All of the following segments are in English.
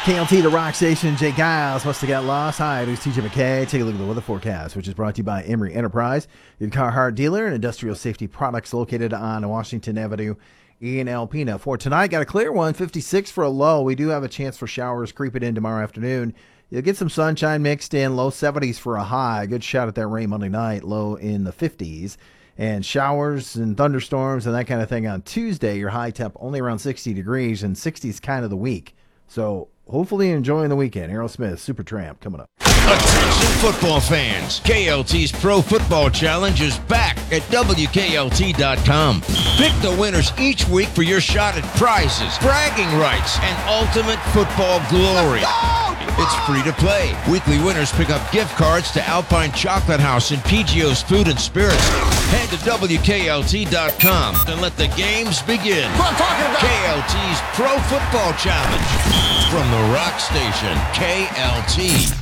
KLT, the rock station. Jay Giles must have got lost. Hi, it's TJ McKay. Take a look at the weather forecast, which is brought to you by Emery Enterprise, your Carhartt dealer and industrial safety products located on Washington Avenue in Alpena. For tonight, got a clear one, 56 for a low. We do have a chance for showers creeping in tomorrow afternoon. You'll get some sunshine mixed in, low 70s for a high. Good shot at that rain Monday night, low in the 50s. And showers and thunderstorms and that kind of thing on Tuesday. Your high temp only around 60 degrees, and 60 is kind of the week. So hopefully enjoying the weekend. Aerosmith, Supertramp coming up. Attention football fans. KLT's Pro Football Challenge is back at WKLT.com. Pick the winners each week for your shot at prizes, bragging rights, and ultimate football glory. It's free to play. Weekly winners pick up gift cards to Alpine Chocolate House and PGO's Food and Spirits. Head to WKLT.com and let the games begin. KLT's Pro Football Challenge from the rock station, KLT.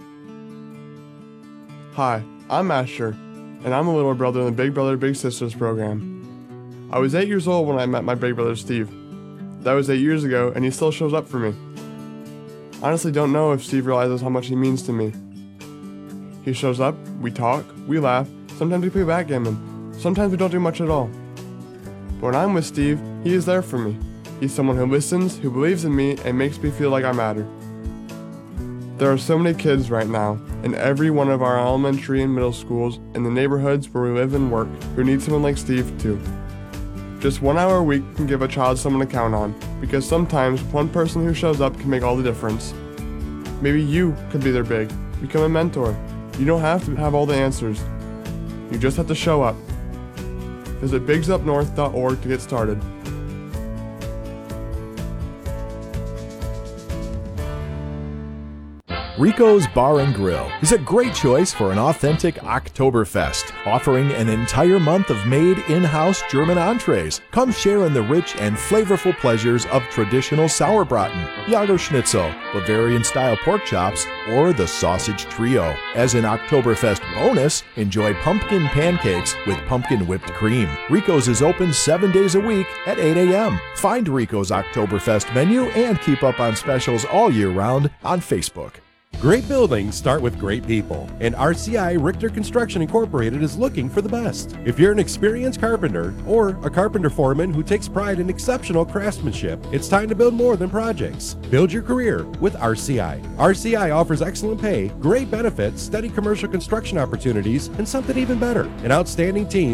Hi, I'm Asher, and I'm a little brother in the Big Brother Big Sisters program. I was 8 years old when I met my big brother Steve. That was 8 years ago, and he still shows up for me. Honestly don't know if Steve realizes how much he means to me. He shows up, we talk, we laugh, sometimes we play backgammon, sometimes we don't do much at all. But when I'm with Steve, he is there for me. He's someone who listens, who believes in me, and makes me feel like I matter. There are so many kids right now, in every one of our elementary and middle schools, in the neighborhoods where we live and work, who need someone like Steve too. Just 1 hour a week can give a child someone to count on, because sometimes one person who shows up can make all the difference. Maybe you could be their big, become a mentor. You don't have to have all the answers. You just have to show up. Visit bigsupnorth.org to get started. Rico's Bar and Grill is a great choice for an authentic Oktoberfest, offering an entire month of made in-house German entrees. Come share in the rich and flavorful pleasures of traditional Sauerbraten, Jagerschnitzel, Bavarian-style pork chops, or the sausage trio. As an Oktoberfest bonus, enjoy pumpkin pancakes with pumpkin whipped cream. Rico's is open 7 days a week at 8 a.m. Find Rico's Oktoberfest menu and keep up on specials all year round on Facebook. Great buildings start with great people, and RCI Richter Construction Incorporated is looking for the best. If you're an experienced carpenter or a carpenter foreman who takes pride in exceptional craftsmanship, it's time to build more than projects. Build your career with RCI. RCI offers excellent pay, great benefits, steady commercial construction opportunities, and something even better, an outstanding team